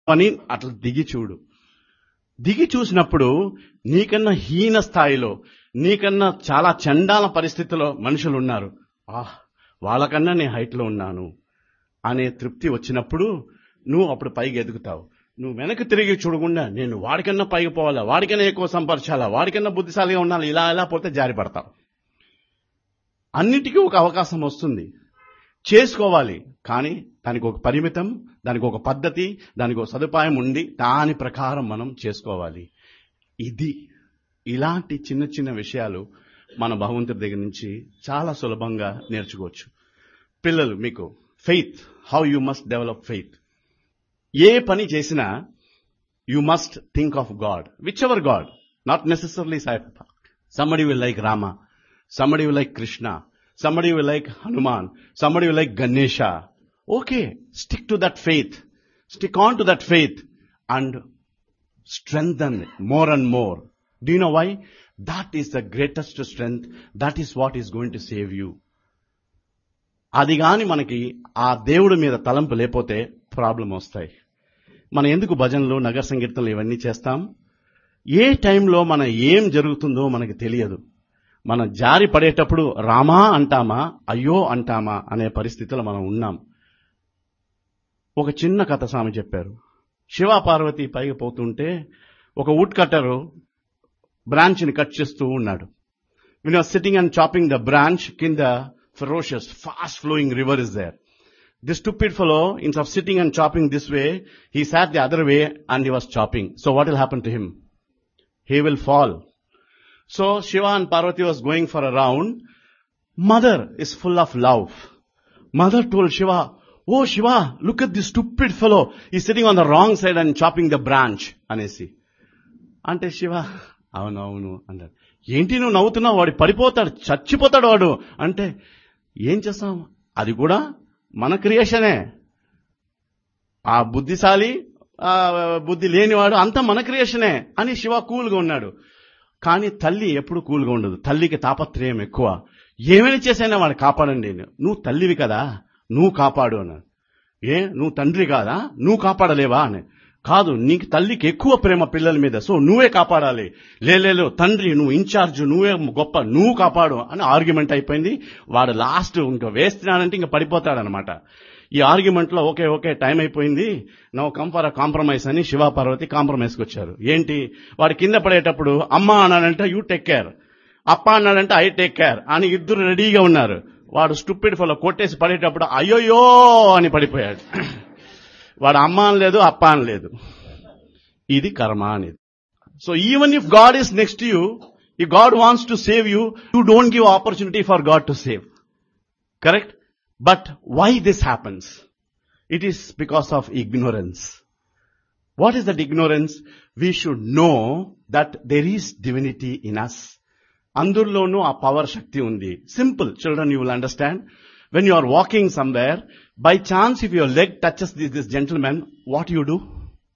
అని అట్లా దిగి చూడు. దిగి చూసినప్పుడు నీకన్నా హీన స్థాయిలో, నీకన్నా చాలా చండాల పరిస్థితిలో మనుషులు ఉన్నారు. వాళ్ళకన్నా నేను హైట్లో ఉన్నాను అనే తృప్తి వచ్చినప్పుడు నువ్వు అప్పుడు పైకి ఎదుగుతావు. నువ్వు వెనక్కి తిరిగి చూడకుండా నేను వాడికన్నా పైకి పోవాలా, వాడికన్నా ఎక్కువ సంపర్చాలా, వాడికన్నా బుద్ధిశాలిగా ఉండాలి, ఇలా పోతే జారి పడతావు. అన్నిటికీ ఒక అవకాశం వస్తుంది, చేసుకోవాలి. కానీ దానికి ఒక పరిమితం, దానికి ఒక పద్ధతి, దానికి ఒక సదుపాయం ఉండి దాని ప్రకారం మనం చేసుకోవాలి. ఇలాంటి చిన్న చిన్న విషయాలు మన భగవంతుడి దగ్గర నుంచి చాలా సులభంగా నేర్చుకోవచ్చు. పిల్లలు మీకు faith, how you must develop faith. ఏ పని చేసినా you must think of God, which ever God, not necessarily Saibaba. somebody will like Rama, somebody will like Krishna, somebody will like Hanuman, somebody will like Ganesha. Okay, stick to that faith, stick on to that faith and strengthen it more and more. Do you know why? That is the greatest strength, that is what is going to save you. అది గాని మనకి ఆ దేవుడి మీద తలంపు లేకపోతే problem వస్తాయి. మనం ఎందుకు భజనలు, నగర సంకీర్తనలు ఇవన్నీ చేస్తాం? ఏ టైంలో మన ఏం జరుగుతుందో మనకి తెలియదు. మనం జారి పడేటప్పుడు రామా అంటామా, అయ్యో అంటామా అనే పరిస్థితిలో మనం ఉన్నాం. ఒక చిన్న కథ స్వామి చెప్పారు. శివ పార్వతి పైకి పోతుంటే ఒక వుడ్ కట్టరు బ్రాంచ్ని కట్ చేస్తూ ఉన్నాడు. when he was sitting and chopping the branch, కింద ferocious, fast flowing river is there. This stupid fellow, instead of sitting and chopping this way, he sat the other way and he was chopping. So what will happen to him? He will fall. So Shiva and Parvati was going for a round. Mother is full of love. Mother told Shiva, "Oh Shiva, look at this stupid fellow. He's sitting on the wrong side and chopping the branch." Anesi. Ante Shiva, అవును అన్నాడు. ఏంటి నువ్వు నవ్వుతున్నావు? వాడు పడిపోతాడు, చచ్చిపోతాడు వాడు అంటే ఏం చేస్తాం? అది కూడా మన క్రియేషనే. ఆ బుద్ధిశాలి, బుద్ధి లేనివాడు అంతా మన క్రియేషనే అని శివ కూల్గా ఉన్నాడు. కానీ తల్లి ఎప్పుడు కూల్గా ఉండదు. తల్లికి తాపత్రయం ఎక్కువ. ఏమైనా చేసైనా వాడు కాపాడండి. నువ్వు తల్లివి కదా, నువ్వు కాపాడు అన్నాడు. నువ్వు తండ్రి కాదా, నువ్వు కాపాడలేవా అని. కాదు, నీకు తల్లికి ఎక్కువ ప్రేమ పిల్లల మీద, సో నువ్వే కాపాడాలి. లేదు తండ్రి నువ్వు ఇన్ఛార్జ్, నువ్వే గొప్ప, నువ్వు కాపాడు అని ఆర్గ్యుమెంట్ అయిపోయింది. వాడు లాస్ట్ ఇంకా వేస్తున్నాడంటే ఇంకా పడిపోతాడనమాట. ఈ ఆర్గ్యుమెంట్ లో ఓకే టైం అయిపోయింది, now come for a compromise అని శివ పార్వతి కాంప్రమైజ్కి వచ్చారు. ఏంటి? వాడు కింద పడేటప్పుడు అమ్మ అన్నాడంటే యూ టేక్ కేర్, అప్ప అన్నాడంటే ఐ టేక్ కేర్ అని ఇద్దరు రెడీగా ఉన్నారు. వాడు స్టూపిడ్ ఫెలో కొట్టేసి పడేటప్పుడు అయ్యోయో అని పడిపోయాడు. వాడు అమ్మ అనలేదు, అప్ప అనలేదు. ఇది కర్మ అనేది. So even if God is next to you, if God wants to save you, you don't give opportunity for God to save. Correct? But why this happens? It is because of ignorance. What is that ignorance? We should know that there is divinity in us. Andurlonu aa power shakti undi. Simple, children, you will understand. When you are walking somewhere, by chance if your leg touches this gentleman, what you do?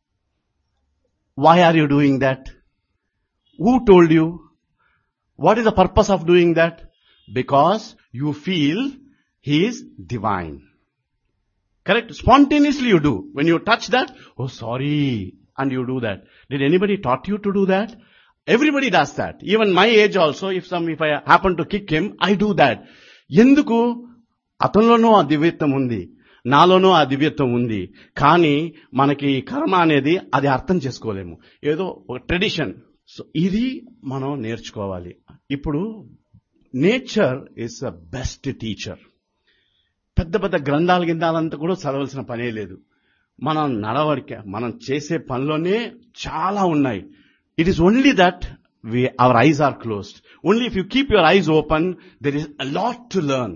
Why are you doing that? Who told you? What is the purpose of doing that? Because you feel he is divine. Correct? Spontaneously you do. When you touch that, oh sorry, and you do that. Did anybody taught you to do that? Everybody does that. Even my age also, if I happen to kick him, I do that. ఎందుకు? అతనిలోనూ ఆ దివ్యత్వం ఉంది, నాలోనూ ఆ దివ్యత్వం ఉంది. కానీ మనకి కర్మ అనేది అది అర్థం చేసుకోలేము. ఏదో ఒక ట్రెడిషన్. సో ఇది మనం నేర్చుకోవాలి. ఇప్పుడు nature is the best teacher. పెద్ద పెద్ద గ్రంథాల గిందాలంతా కూడా చదవాల్సిన పనే లేదు. మనం నడవడిక, మనం చేసే పనిలోనే చాలా ఉన్నాయి. It is only that our eyes are closed. Only if you keep your eyes open, there is a lot to learn.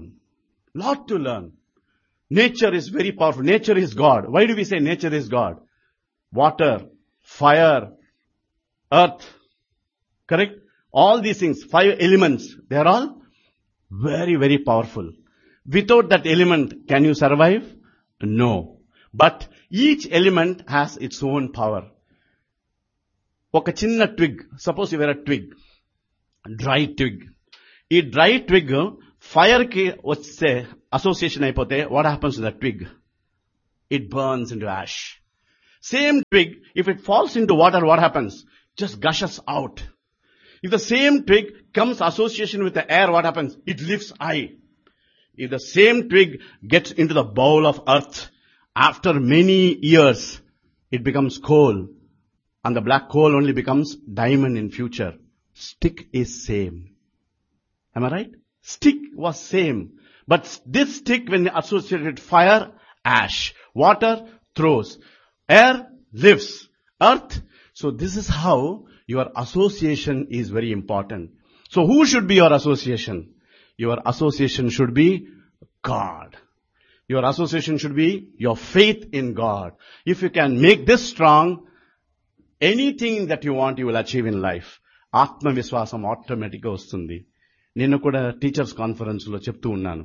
Nature is very powerful. Nature is God. Why do we say nature is God? Water, fire, earth. Correct? All these things, 5 elements, they are all very, very powerful. Without that element, can you survive? No. But each element has its own power. Oka chinna twig, suppose you were a twig, dry twig. Ee dry twig, fire ki vache association అయిపోతే what happens to that twig? It burns into ash. Same twig, if it falls into water, what happens? Just gushes out. If the same twig comes association with the air, what happens? It lifts high. If the same twig gets into the bowl of earth, after many years, it becomes coal. And the black coal only becomes diamond in future. Stick is same. Am I right? Stick was same. But this stick, when associated with fire, ash. Water, throws. Air, lives. Earth. So this is how your association is very important. So who should be your association? Your association should be God. Your association should be your faith in God. If you can make this strong, anything that you want, you will achieve in life. ఆత్మ విశ్వాసం ఆటోమేటిక్గా వస్తుంది. నేను కూడా teachers conference లో చెప్తూ ఉన్నాను,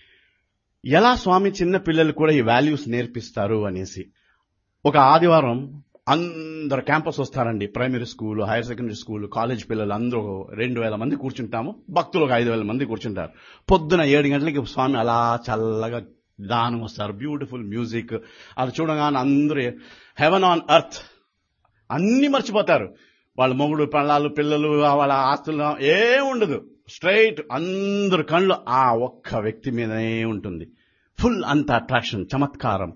ఎలా స్వామి చిన్న పిల్లలు కూడా ఈ వాల్యూస్ నేర్పిస్తారు అనేసి. ఒక ఆదివారం అందరు క్యాంపస్ వస్తారండి. Primary school, higher secondary school, college పిల్లలు అందరూ 2,000 మంది కూర్చుంటాము. భక్తులు ఒక 5,000 మంది కూర్చుంటారు. పొద్దున 7 గంటలకి స్వామి అలా చల్లగా దానం వస్తారు. Beautiful music. అది చూడగానే అందరూ హెవెన్ ఆన్ ఎర్త్ అన్ని మర్చిపోతారు. వాళ్ళ మొగుడు, పిల్లలు, పిల్లలు, వాళ్ళ ఆస్తులు ఏముండదు. స్ట్రైట్ అందరు కళ్ళు ఆ ఒక్క వ్యక్తి మీదనే ఉంటుంది. ఫుల్ అంత అట్రాక్షన్, చమత్కారం.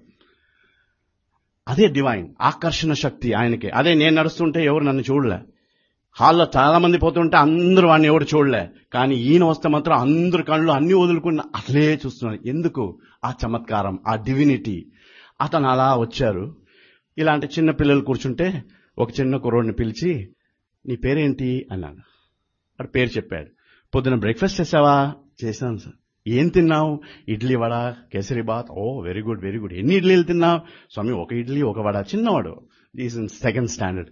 అదే డివైన్ ఆకర్షణ శక్తి ఆయనకి. అదే నేను నడుస్తుంటే ఎవరు నన్ను చూడలే. హాల్లో చాలా మంది పోతుంటే అందరూ వాడిని ఎవరు చూడలే. కానీ ఈయన వస్తే మాత్రం అందరు కళ్ళు అన్ని వదులుకుని అట్లే చూస్తున్నారు. ఎందుకు? ఆ చమత్కారం, ఆ డివినిటీ. అతను అలా వచ్చారు. ఇలాంటి చిన్న పిల్లలు కూర్చుంటే ఒక చిన్న కుర్రోడిని పిలిచి, నీ పేరేంటి అన్నాడు. వాడు పేరు చెప్పాడు. పొద్దున బ్రేక్ఫాస్ట్ చేసావా? చేశాను సార్. ఏం తిన్నావు? ఇడ్లీ, వడ, కేసరి బాత్. ఓ వెరీ గుడ్, వెరీ గుడ్. ఎన్ని ఇడ్లీలు తిన్నావు? స్వామి ఒక ఇడ్లీ, ఒక వడ. చిన్నవాడు, is in 2nd standard.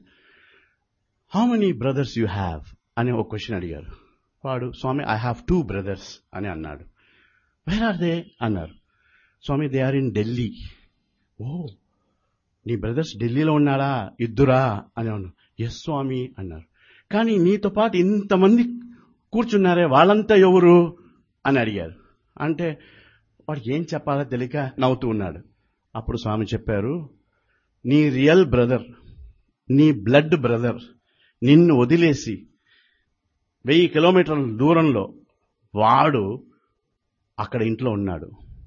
How many brothers you have అని ఒక క్వశ్చన్ అడిగారు. వాడు, స్వామి ఐ హ్యావ్ 2 brothers అని అన్నాడు. వేర్ ఆర్ దే అన్నారు. స్వామి దే ఆర్ ఇన్ ఢిల్లీ. ఓ, నీ బ్రదర్స్ ఢిల్లీలో ఉన్నాడా? 2 అని అన్నాను. ఎస్ స్వామి అన్నారు. కానీ నీతో పాటు ఇంతమంది కూర్చున్నారే, వాళ్ళంతా ఎవరు అని అడిగారు. అంటే వాడు ఏం చెప్పాలో తెలియక నవ్వుతూ ఉన్నాడు. అప్పుడు స్వామి చెప్పారు, నీ రియల్ బ్రదర్, నీ బ్లడ్ బ్రదర్ నిన్ను వదిలేసి 1000 కిలోమీటర్ల దూరంలో వాడు అక్కడ ఇంట్లో ఉన్నాడు.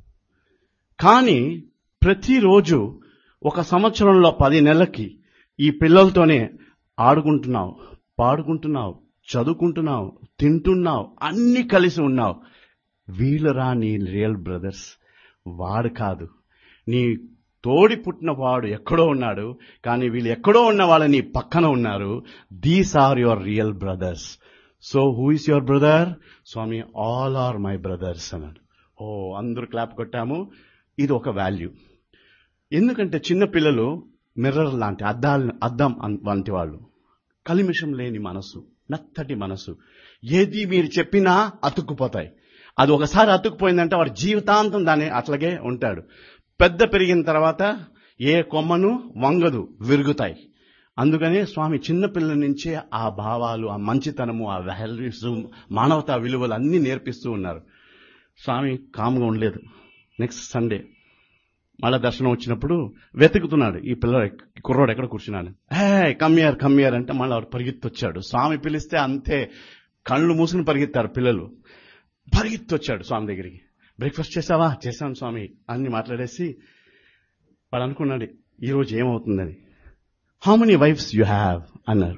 కానీ ప్రతిరోజు 1 సంవత్సరంలో 10 నెలలకి ఈ పిల్లలతోనే ఆడుకుంటున్నావు, పాడుకుంటున్నావు, చదువుకుంటున్నావు, తింటున్నావు, అన్ని కలిసి ఉన్నావు. వీళ్ళరా నీ రియల్ బ్రదర్స్. వాడు కాదు, నీ తోడి పుట్టిన వాడు ఎక్కడో ఉన్నాడు. కానీ వీళ్ళు ఎక్కడో ఉన్న వాళ్ళు నీ పక్కన ఉన్నారు. These are your real brothers. So who is your brother? Swamy all are my brothers అన్నాడు. ఓ, అందరూ క్లాప్ కొట్టాము. ఇది ఒక వాల్యూ. ఎందుకంటే చిన్న పిల్లలు మిర్రర్ లాంటి అద్దం వంటి వాళ్ళు. కలిమిషం లేని మనసు, మెత్తటి మనసు. ఏది మీరు చెప్పినా అతుక్కుపోతాయి. అది ఒకసారి అతుక్కుపోయిందంటే వాడు జీవితాంతం దాన్ని అట్లాగే ఉంటాడు. పెద్ద పెరిగిన తర్వాత ఏ కొమ్మను వంగదు, విరుగుతాయి. అందుకనే స్వామి చిన్నపిల్లల నుంచే ఆ భావాలు, ఆ మంచితనము, ఆ వాల్యూస్, మానవతా విలువలు అన్ని నేర్పిస్తూ ఉన్నారు. స్వామి కామ్గా ఉండలేదు. నెక్స్ట్ సండే మళ్ళా దర్శనం వచ్చినప్పుడు వెతుకుతున్నాడు, ఈ కుర్రోడు ఎక్కడ కూర్చున్నాను. కమ్మియార్ అంటే మళ్ళీ వాడు పరిగెత్తొచ్చాడు. స్వామి పిలిస్తే అంతే, కళ్ళు మూసుకుని పరిగెత్తారు పిల్లలు. పరిగెత్తొచ్చాడు స్వామి దగ్గరికి. బ్రేక్ఫాస్ట్ చేసావా? చేశాను స్వామి అన్ని మాట్లాడేసి వాడు అనుకున్నాడు ఈరోజు ఏమవుతుందని. How many wives you have అన్నారు.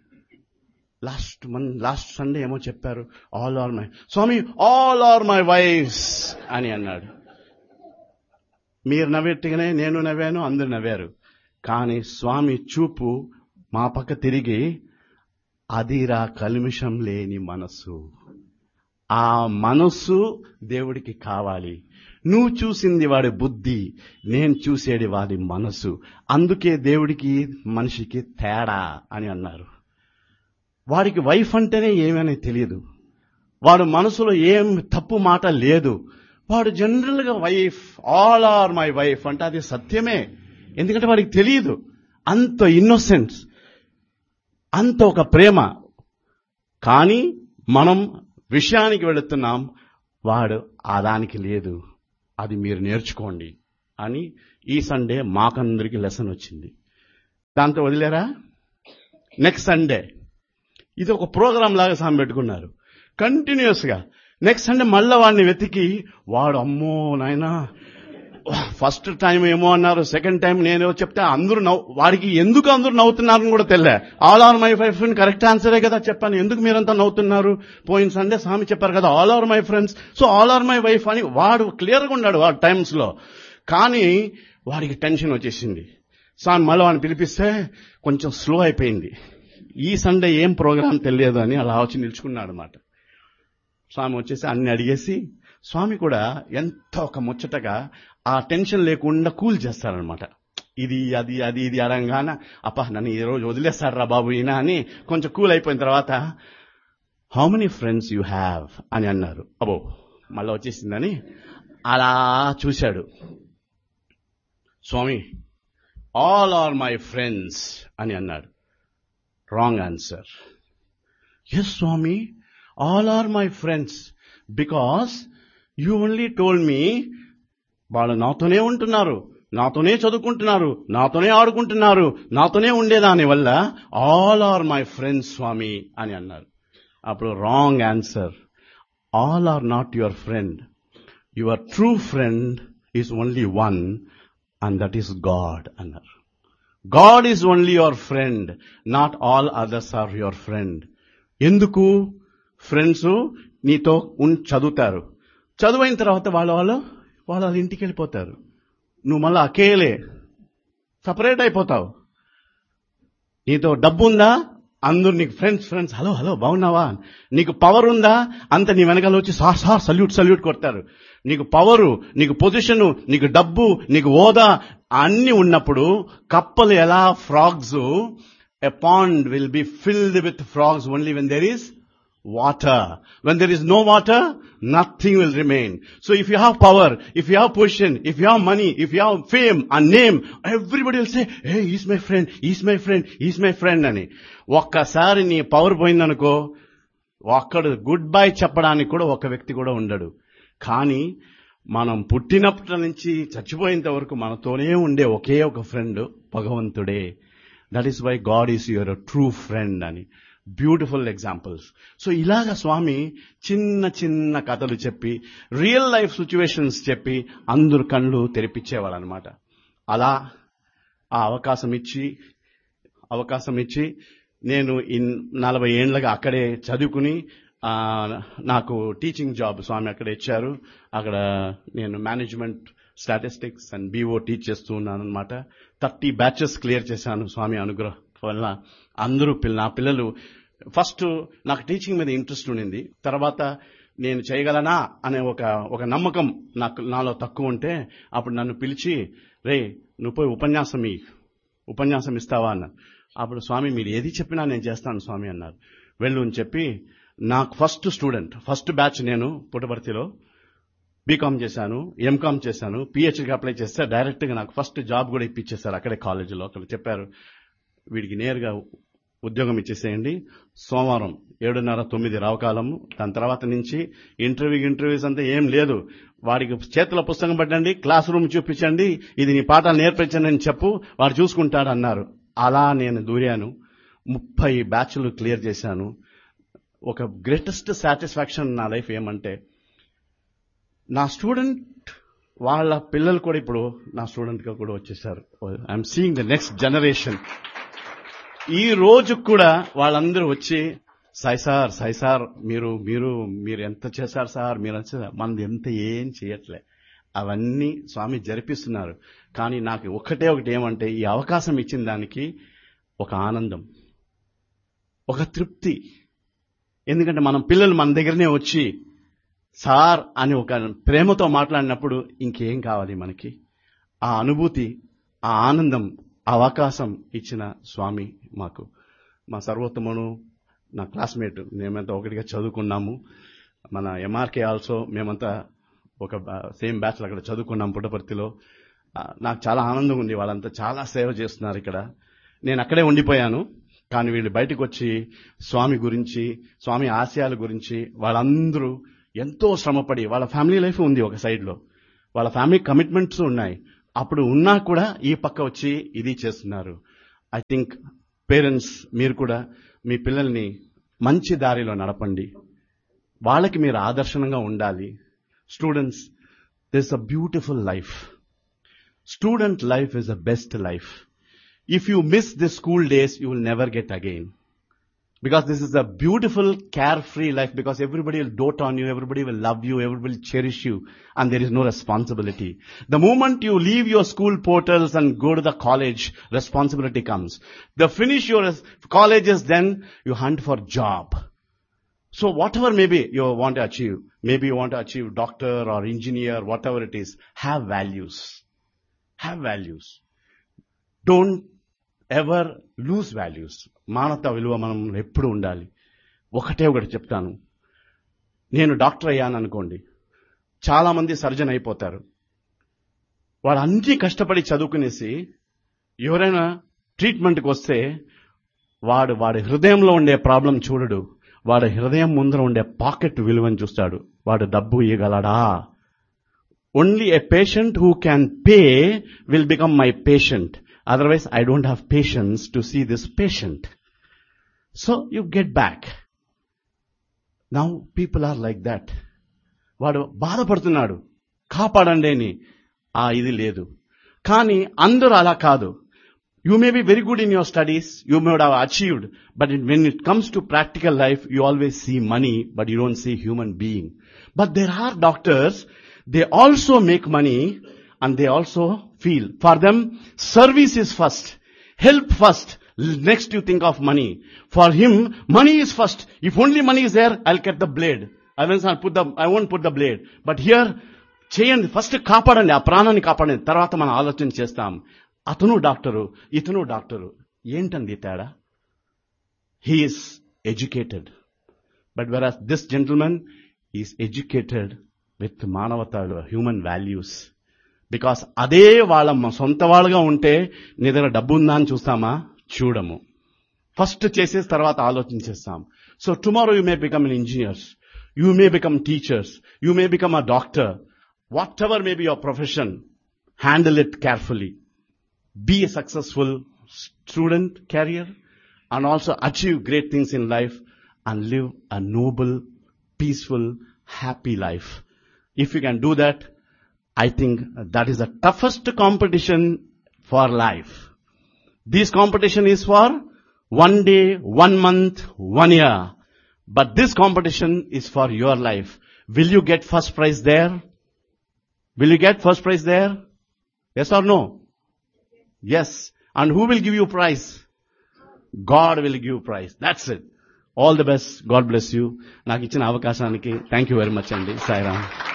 లాస్ట్ సండే ఏమో చెప్పారు, all are my. Swamy all are my wife's అని అన్నాడు. మీరు నవ్వెట్టుగానే నేను నవ్వాను, అందరు నవ్వారు. కానీ స్వామి చూపు మా పక్క తిరిగి, అదిరా కల్మిషం లేని మనసు. ఆ మనసు దేవుడికి కావాలి. నువ్వు చూసింది వాడి బుద్ధి, నేను చూసేది వాడి మనసు. అందుకే దేవుడికి మనిషికి తేడా అని అన్నారు. వాడికి వైఫ్ అంటేనే ఏమని తెలియదు. వాడు మనసులో ఏం తప్పు మాట లేదు. వాడు జనరల్ గా wife, all are my wife అంటే అది సత్యమే. ఎందుకంటే వాడికి తెలియదు. అంత ఇన్నోసెన్స్, అంత ఒక ప్రేమ. కానీ మనం విషయానికి వెళుతున్నాం, వాడు ఆ దానికి లేదు. అది మీరు నేర్చుకోండి అని ఈ సండే మాకందరికి లెసన్ వచ్చింది. దాంతో వదిలేరా? నెక్స్ట్ సండే ఇది ఒక ప్రోగ్రామ్ లాగా స్వామి పెట్టుకున్నారు కంటిన్యూస్ గా. నెక్స్ట్ సండే మళ్ళా వాడిని వెతికి, వాడు అమ్మో నాయనా ఫస్ట్ టైం ఏమో అన్నారు, సెకండ్ టైం నేనేమో చెప్తే అందరూ వాడికి ఎందుకు అందరూ నవ్వుతున్నారని కూడా తెలియలే. All are my friends correct ఆన్సరే కదా చెప్పాను, ఎందుకు మీరంతా నవ్వుతున్నారు? పోయిన సండే స్వామి చెప్పారు కదా all are my friends, so all are my wife అని వాడు క్లియర్గా ఉన్నాడు వాడు టైమ్స్ లో. కానీ వాడికి టెన్షన్ వచ్చేసింది. స్వామి మళ్ళీ వాడిని పిలిపిస్తే కొంచెం స్లో అయిపోయింది. ఈ సండే ఏం ప్రోగ్రాం తెలియదు అని అలా వచ్చి నిల్చుకున్నాడు అనమాట. స్వామి వచ్చేసి అన్ని అడిగేసి, స్వామి కూడా ఎంత ఒక ముచ్చటగా ఆ టెన్షన్ లేకుండా కూల్ చేస్తారనమాట. ఇది అది అది ఇది అడంగాన అప్ప నన్ను ఈ రోజు వదిలేస్తారా బాబు ఈయన అని కొంచెం కూల్ అయిపోయిన తర్వాత, how many friends you have అని అన్నారు. అబ్బో మళ్ళీ వచ్చేసిందని అలా చూశాడు. స్వామి ఆల్ ఆర్ మై ఫ్రెండ్స్ అని అన్నాడు. Wrong answer. Yes Swamy, all are my friends because you only told me వాళ్ళు నాతోనే ఉంటున్నారు, నాతోనే చదువుకుంటున్నారు, నాతోనే ఆడుకుంటున్నారు, నాతోనే ఉండేదాని వల్ల ఆల్ ఆర్ మై ఫ్రెండ్స్ స్వామి అని అన్నారు. అప్పుడు wrong answer. All are not your friend. Your true friend is only one and that is God అన్నారు. God is only your friend, not all others are your friend. ఎందుకు? Friends నీతో చదువుతారు, చదువైన తర్వాత వాళ్ళ ఇంటికి వెళ్ళిపోతారు. నువ్వు మళ్ళీ అకేలే సపరేట్ అయిపోతావు. నీతో డబ్బు ఉందా, అందరూ నీకు ఫ్రెండ్స్ హలో హలో బాగున్నావా. నీకు పవర్ ఉందా, అంత నీ వెనకాల వచ్చి సార్ సల్యూట్ కొడతారు. నీకు పవరు, నీకు పొజిషను, నీకు డబ్బు, నీకు హోదా అన్ని ఉన్నప్పుడు కప్పలు ఎలా frogs, a pond will be filled with frogs only when there is water. When there is no water, nothing will remain. So if you have power, if you have position, if you have money, if you have fame and name, everybody will say, hey, he's my friend, he's my friend, he's my friend అని. ఒక్కసారి నీ power పోయిందనుకో, ఒక్కడు good bye చెప్పడానికి కూడా ఒక వ్యక్తి కూడా ఉండడు. కానీ మనం పుట్టినప్పటి నుంచి చచ్చిపోయేంత వరకు మనతోనే ఉండే ఒకే ఒక ఫ్రెండ్ భగవంతుడే. That is why God is your true friend అని. Beautiful examples. సో ఇలాగా స్వామి చిన్న చిన్న కథలు చెప్పి, రియల్ లైఫ్ సిచ్యువేషన్స్ చెప్పి అందరు కళ్ళు తెరిపించేవాడు అనమాట. అలా ఆ అవకాశం ఇచ్చి నేను 40 ఏళ్లుగా అక్కడే చదువుకుని, నాకు టీచింగ్ జాబ్ స్వామి అక్కడ ఇచ్చారు. అక్కడ నేను management, statistics and BO teach చేస్తూ ఉన్నాను అనమాట. 30 బ్యాచెస్ క్లియర్ చేశాను స్వామి అనుగ్రహం వల్ల. అందరూ నా పిల్లలు ఫస్ట్ నాకు టీచింగ్ మీద ఇంట్రెస్ట్ ఉండింది. తర్వాత నేను చేయగలనా అనే ఒక నమ్మకం నాలో తక్కువ ఉంటే అప్పుడు నన్ను పిలిచి, రే నువ్వు పోయి ఉపన్యాసం ఇస్తావా అన్నారు. అప్పుడు స్వామి మీరు ఏది చెప్పినా నేను చేస్తాను స్వామి అన్నారు. వెళ్ళు అని చెప్పి నాకు ఫస్ట్ బ్యాచ్ నేను పుట్టపర్తిలో బీకామ్ చేశాను, ఎంకామ్ చేశాను, PhDకి అప్లై చేస్తే డైరెక్ట్ గా నాకు ఫస్ట్ జాబ్ కూడా ఇప్పించేశారు అక్కడే కాలేజీలో. అక్కడ చెప్పారు, వీడికి నేరుగా ఉద్యోగం ఇచ్చేసేయండి, సోమవారం 7:30-9 రావకాలము, దాని తర్వాత నుంచి ఇంటర్వ్యూస్ అంతా ఏం లేదు, వాడికి చేతిలో పుస్తకం పెట్టండి, క్లాస్ రూమ్ చూపించండి, ఇది నీ పాఠాలు నేర్పించండి అని చెప్పు, వాడు చూసుకుంటాడు అన్నారు. అలా నేను దూరాను. 30 బ్యాచ్లు క్లియర్ చేశాను. ఒక గ్రేటెస్ట్ సాటిస్ఫాక్షన్ నా లైఫ్ ఏమంటే, నా స్టూడెంట్ వాళ్ళ పిల్లలు కూడా ఇప్పుడు నా స్టూడెంట్ గా కూడా వచ్చేసారు. I'm seeing the next generation. ఈ రోజు కూడా వాళ్ళందరూ వచ్చి, సాయి సార్ మీరు ఎంత చేశారు సార్, మనది ఎంత ఏం చేయట్లే, అవన్నీ స్వామి జరిపిస్తున్నారు. కానీ నాకు ఒకటి ఏమంటే, ఈ అవకాశం ఇచ్చిన దానికి ఒక ఆనందం, ఒక తృప్తి. ఎందుకంటే మనం పిల్లలు మన దగ్గరనే వచ్చి సార్ అని ఒక ప్రేమతో మాట్లాడినప్పుడు ఇంకేం కావాలి మనకి? ఆ అనుభూతి, ఆ ఆనందం, ఆ అవకాశం ఇచ్చిన స్వామి మాకు. మా సర్వోత్తమును, నా క్లాస్మేట్, మేమంతా ఒకటిగా చదువుకున్నాము. మన MRK ఆల్సో మేమంతా ఒక సేమ్ బ్యాచ్లో అక్కడ చదువుకున్నాం పుట్టపర్తిలో. నాకు చాలా ఆనందం ఉంది. వాళ్ళంతా చాలా సేవ చేస్తున్నారు ఇక్కడ. నేను అక్కడే ఉండిపోయాను. కానీ వీళ్ళు బయటకు వచ్చి స్వామి గురించి, స్వామి ఆశయాల గురించి వాళ్ళందరూ ఎంతో శ్రమపడి, వాళ్ళ ఫ్యామిలీ లైఫ్ ఉంది ఒక సైడ్లో, వాళ్ళ ఫ్యామిలీ కమిట్మెంట్స్ ఉన్నాయి, అప్పుడు ఉన్నా కూడా ఈ పక్క వచ్చి ఇది చేస్తున్నారు. ఐ థింక్ పేరెంట్స్ మీరు కూడా మీ పిల్లల్ని మంచి దారిలో నడపండి. వాళ్ళకి మీరు ఆదర్శంగా ఉండాలి. Students, this a beautiful life. Student life is the best life. If you miss the school days, you will never get again. Because this is a beautiful, carefree life, because everybody will dote on you, everybody will love you, everybody will cherish you, and there is no responsibility. The moment you leave your school portals and go to the college, responsibility comes. The finish your colleges, then you hunt for job. So whatever maybe you want to achieve, maybe you want to achieve doctor or engineer, whatever it is, have values. Have values. Don't ever lose values. మానవతా విలువ మనం ఎప్పుడు ఉండాలి. ఒకటి చెప్తాను. నేను doctor అయ్యాను అనుకోండి, చాలా మంది సర్జన్ అయిపోతారు. వాడు అన్ని కష్టపడి చదువుకునేసి ఎవరైనా ట్రీట్మెంట్కి వస్తే వాడి హృదయంలో ఉండే ప్రాబ్లం చూడడు. వాడి హృదయం ముందర ఉండే పాకెట్ విలువని చూస్తాడు. వాడు డబ్బు ఇవ్వగలడా? Only a patient who can pay will become my patient. Otherwise, I don't have patience to see this patient. So, you get back. Now, people are like that. వాడు బాధపడుతున్నాడు, కాపాడండి అని. ఇది లేదు. కానీ అందరూ అలా కాదు. You may be very good in your studies, you may have achieved, but when it comes to practical life, you always see money, but you don't see human being. But there are doctors, they also make money and they also feel. For them, service is first. Help first. Next you think of money. For him, money is first. If only money is there, I'll get the blade. I won't put the blade. But here, చేయండి, first కాపాడండి, ఆ ప్రాణాన్ని కాపాడండి, తర్వాత మనం ఆలోచన చేస్తాం. అతను డాక్టరు, ఇతను డాక్టరు. ఏంటండి తేడా? He is educated. But whereas this gentleman is educated with మానవత, హ్యూమన్ వాల్యూస్. బికాస్ అదే వాళ్ళ సొంత వాళ్ళగా ఉంటే నీ దగ్గర డబ్బు ఉందా అని చూస్తామా? చూడము. ఫస్ట్ చేసేసి తర్వాత ఆలోచించేస్తాం. So tomorrow you may become an engineers, you may become teachers, you may become a doctor. What ever may be your profession, handle it carefully. Be a successful student career and also achieve great things in life and live a noble, peaceful, happy life. If you can do that, I think that is the toughest competition for life. This competition is for 1 day, 1 month, 1 year. But this competition is for your life. Will you get first prize there? Will you get first prize there? Yes or no? Yes. And who will give you prize? God will give you prize. That's it. All the best. God bless you. నాకు ఇచ్చిన అవకాశానికి thank you very much అండి. సాయిరామ్.